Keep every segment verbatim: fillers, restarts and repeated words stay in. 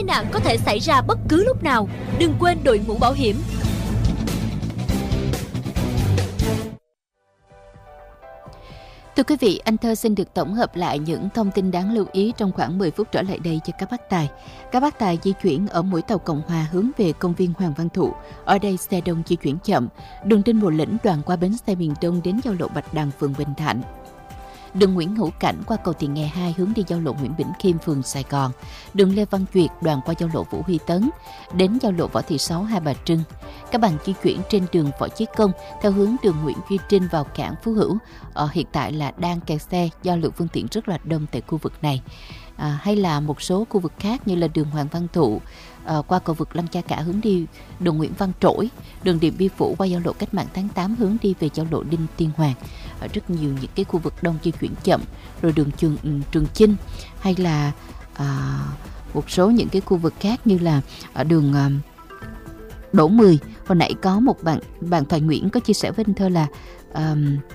Tai nạn có thể xảy ra bất cứ lúc nào. Đừng quên đội mũ bảo hiểm. Thưa quý vị, anh Thơ xin được tổng hợp lại những thông tin đáng lưu ý trong khoảng mười phút trở lại đây cho các bác tài. Các bác tài di chuyển ở mũi tàu Cộng Hòa hướng về công viên Hoàng Văn Thụ. Ở đây xe đông di chuyển chậm. Đường Đinh Bộ Lĩnh đoạn qua bến xe miền Đông đến giao lộ Bạch Đằng, phường Bình Thạnh. Đường Nguyễn Hữu Cảnh qua cầu Tiền Nghè hai hướng đi giao lộ Nguyễn Bỉnh Khiêm, phường Sài Gòn. Đường Lê Văn Duyệt đoạn qua giao lộ Vũ Huy Tấn đến giao lộ Võ Thị Sáu, Hai Bà Trưng. Các bạn di chuyển trên đường Võ Chí Công theo hướng đường Nguyễn Duy Trinh vào cảng Phú Hữu. Ờ, hiện tại là đang kẹt xe do lượng phương tiện rất là đông tại khu vực này. À, hay là một số khu vực khác như là đường Hoàng Văn Thụ à, qua cầu vực Lăng Cha Cả hướng đi đường Nguyễn Văn Trỗi, đường Điện Biên Phủ qua giao lộ Cách mạng tháng tám hướng đi về giao lộ Đinh Tiên Hoàng. À, rất nhiều những cái khu vực đông di chuyển chậm, rồi đường Trường Trường Chinh hay là à, một số những cái khu vực khác như là ở đường à, Đỗ Mười. Hồi nãy có một bạn bạn Thoại Nguyễn có chia sẻ với anh Thơ là à,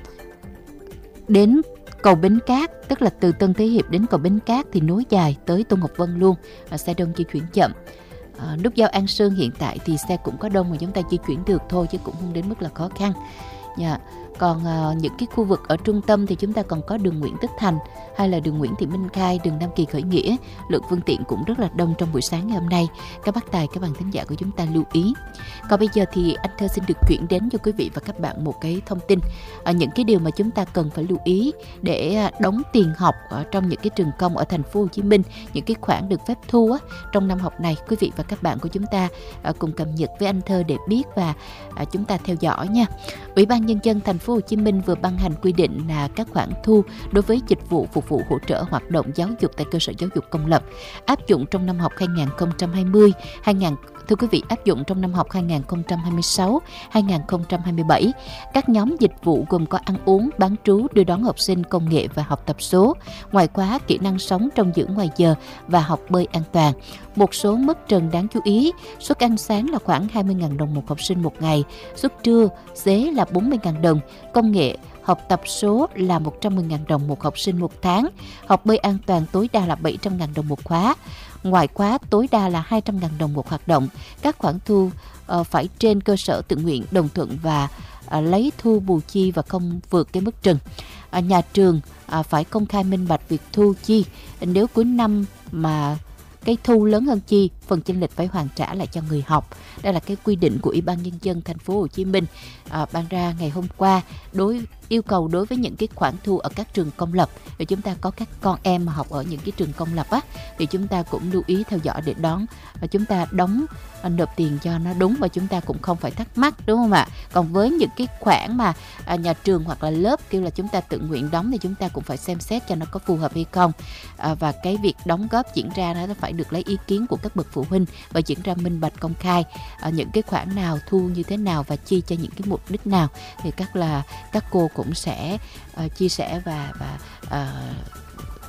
đến cầu Bến Cát, tức là từ Tân Thế Hiệp đến cầu Bến Cát thì nối dài tới Tô Ngọc Vân luôn, à, xe đông di chuyển chậm. À, nút giao An Sơn hiện tại thì xe cũng có đông mà chúng ta di chuyển được thôi chứ cũng không đến mức là khó khăn. Yeah. Còn à, những cái khu vực ở trung tâm thì chúng ta còn có đường Nguyễn Tất Thành hay là đường Nguyễn Thị Minh Khai, đường Nam Kỳ Khởi Nghĩa. Lượng phương tiện cũng rất là đông trong buổi sáng ngày hôm nay. Các bác tài, các bạn thính giả của chúng ta lưu ý. Còn bây giờ thì anh Thơ xin được chuyển đến cho quý vị và các bạn một cái thông tin. À, những cái điều mà chúng ta cần phải lưu ý để đóng tiền học ở trong những cái trường công ở thành phố Hồ Chí Minh, những cái khoản được phép thu á, trong năm học này, quý vị và các bạn của chúng ta à, cùng cập nhật với anh Thơ để biết và à, chúng ta theo dõi nha. Ủy ban Nhân dân thành phố Hồ Chí Minh vừa ban hành quy định là các khoản thu đối với dịch vụ phục vụ hỗ trợ hoạt động giáo dục tại cơ sở giáo dục công lập áp dụng trong năm học hai nghìn không trăm hai mươi hai nghìn thưa quý vị áp dụng trong năm học hai nghìn không trăm hai mươi sáu hai nghìn không trăm hai mươi bảy. Các nhóm dịch vụ gồm có ăn uống, bán trú, đưa đón học sinh, công nghệ và học tập số, ngoại khóa, kỹ năng sống trong giữ ngoài giờ và học bơi an toàn. Một số mức trần đáng chú ý: suất ăn sáng là khoảng hai mươi nghìn đồng một học sinh một ngày, suất trưa xế là bốn mươi nghìn đồng, công nghệ học tập số là một trăm mười nghìn đồng một học sinh một tháng, học bơi an toàn tối đa là bảy trăm nghìn đồng một khóa, ngoại khóa tối đa là hai trăm nghìn đồng một hoạt động. Các khoản thu uh, phải trên cơ sở tự nguyện, đồng thuận và uh, lấy thu bù chi và không vượt cái mức trần. Uh, nhà trường uh, phải công khai minh bạch việc thu chi. Nếu cuối năm mà cái thu lớn hơn chi, phần chênh lệch phải hoàn trả lại cho người học. Đây là cái quy định của Ủy ban Nhân dân thành phố Hồ Chí Minh à, ban ra ngày hôm qua, đối yêu cầu đối với những cái khoản thu ở các trường công lập. Để chúng ta có các con em mà học ở những cái trường công lập á, thì chúng ta cũng lưu ý theo dõi để đón và chúng ta đóng à, nộp tiền cho nó đúng và chúng ta cũng không phải thắc mắc, đúng không ạ? Còn với những cái khoản mà à, nhà trường hoặc là lớp kêu là chúng ta tự nguyện đóng thì chúng ta cũng phải xem xét cho nó có phù hợp hay không. À, và cái việc đóng góp diễn ra nó phải được lấy ý kiến của các bậc phụ huynh và diễn ra minh bạch công khai. À, những cái khoản nào thu như thế nào và chi cho những cái mục đích nào thì các là các cô cũng sẽ uh, chia sẻ và và uh,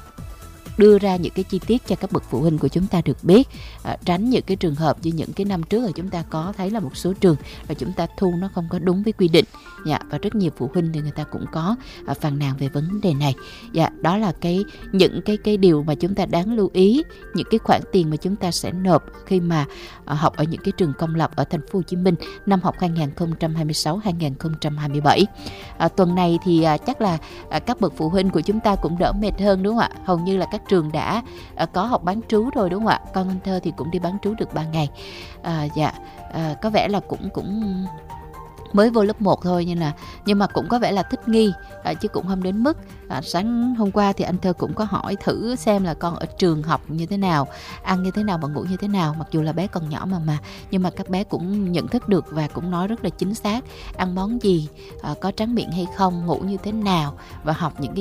đưa ra những cái chi tiết cho các bậc phụ huynh của chúng ta được biết, à, tránh những cái trường hợp như những cái năm trước là chúng ta có thấy là một số trường và chúng ta thu nó không có đúng với quy định. Dạ, và rất nhiều phụ huynh thì người ta cũng có à, phàn nàn về vấn đề này. Dạ, đó là cái những cái cái điều mà chúng ta đáng lưu ý, những cái khoản tiền mà chúng ta sẽ nộp khi mà à, học ở những cái trường công lập ở thành phố Hồ Chí Minh năm học hai nghìn không trăm hai mươi sáu hai nghìn không trăm hai mươi bảy. À, tuần này thì à, chắc là à, các bậc phụ huynh của chúng ta cũng đỡ mệt hơn, đúng không ạ? Hầu như là các trường đã à, có học bán trú rồi, đúng không ạ? Con anh Thơ thì cũng đi bán trú được ba ngày. À, dạ, à, có vẻ là cũng cũng mới vô lớp một thôi, nhưng là nhưng mà cũng có vẻ là thích nghi à, chứ cũng không đến mức. À, sáng hôm qua thì anh Thơ cũng có hỏi thử xem là con ở trường học như thế nào, ăn như thế nào và ngủ như thế nào, mặc dù là bé còn nhỏ mà mà nhưng mà các bé cũng nhận thức được và cũng nói rất là chính xác ăn món gì, à, có tráng miệng hay không, ngủ như thế nào và học những cái